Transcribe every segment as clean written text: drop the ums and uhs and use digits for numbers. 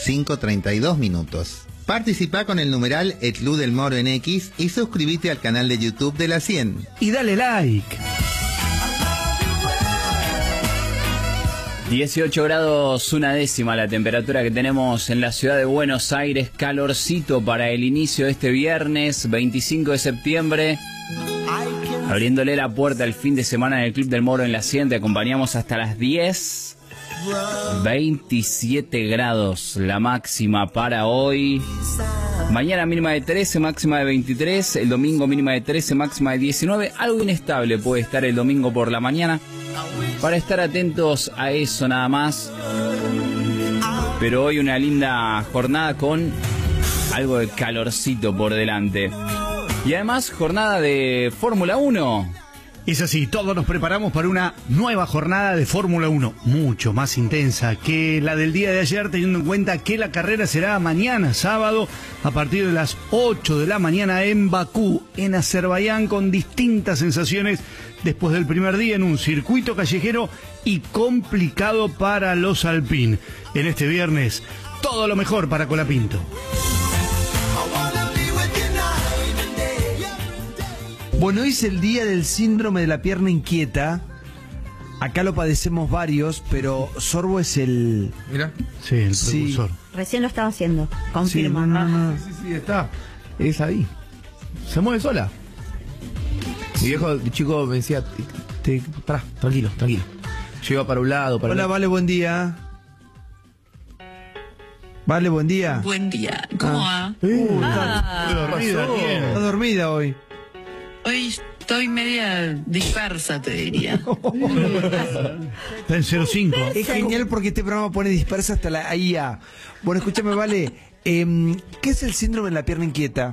5:32 minutos. Participa con el numeral El Club del Moro en X y suscríbete al canal de YouTube de La 100. Y dale like. 18 grados 1/10 la temperatura que tenemos en la ciudad de Buenos Aires. Calorcito para el inicio de este viernes 25 de septiembre. Abriéndole la puerta al fin de semana en el Club del Moro en La 100. Te acompañamos hasta las 10. 27 grados la máxima para hoy. Mañana mínima de 13, máxima de 23. El domingo mínima de 13, máxima de 19. Algo inestable puede estar el domingo por la mañana. Para estar atentos a eso nada más. Pero hoy una linda jornada con algo de calorcito por delante. Y además jornada de Fórmula 1. Es así, todos nos preparamos para una nueva jornada de Fórmula 1, mucho más intensa que la del día de ayer, teniendo en cuenta que la carrera será mañana, sábado, a partir de las 8 de la mañana en Bakú, en Azerbaiyán, con distintas sensaciones después del primer día en un circuito callejero y complicado para los Alpine. En este viernes, todo lo mejor para Colapinto. Bueno, hoy es el día del síndrome de la pierna inquieta. Acá lo padecemos varios, pero Sorbo es el... Mira. Sí, el precursor. Sí. Recién lo estaba haciendo, confirmo. Sí, no. Sí, está. Es ahí. Se mueve sola. Mi viejo chico me decía, pará, tranquilo. Yo iba para un lado, para Hola, el otro. Vale, buen día. Vale, buen día. Buen día, ¿cómo va? Está dormida hoy. Hoy estoy media dispersa, te diría. Está en 05. Es genial porque este programa pone dispersa hasta la IA. Bueno, escúchame, Vale. ¿Qué es el síndrome de la pierna inquieta?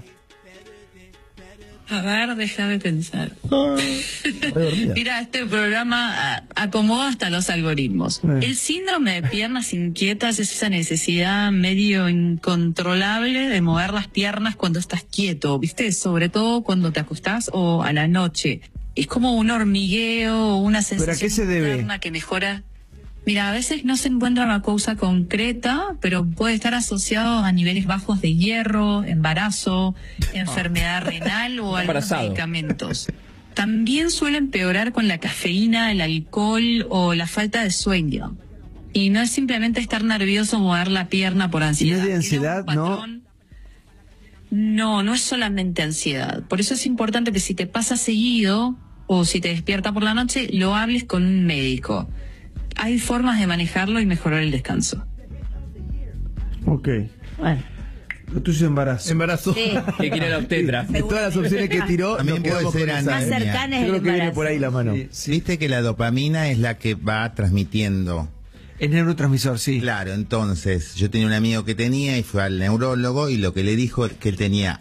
A ver, déjame pensar. Mira, este programa acomoda hasta los algoritmos. El síndrome de piernas inquietas es esa necesidad medio incontrolable de mover las piernas cuando estás quieto, ¿viste? Sobre todo cuando te acostás o a la noche. Es como un hormigueo o una sensación ¿Pero a qué se debe? interna que mejora. Mira, a veces no se encuentra una causa concreta, pero puede estar asociado a niveles bajos de hierro, embarazo, enfermedad renal o algunos medicamentos. También suele empeorar con la cafeína, el alcohol o la falta de sueño. Y no es simplemente estar nervioso o mover la pierna por ansiedad. ¿Y no es de ansiedad, no? No es solamente ansiedad. Por eso es importante que si te pasa seguido o si te despierta por la noche, lo hables con un médico. Hay formas de manejarlo y mejorar el descanso. Ok. Bueno. Lo tuyo es embarazo. Embarazo. Sí. Que quiere la obstetra. De todas las opciones que tiró, También nos puede quedamos ser con esa. Más anemia. cercana es Yo el creo que viene embarazo. por ahí la mano. Viste que la dopamina es la que va transmitiendo. Es neurotransmisor, sí. Claro, entonces yo tenía un amigo que tenía y fue al neurólogo y lo que le dijo es que él tenía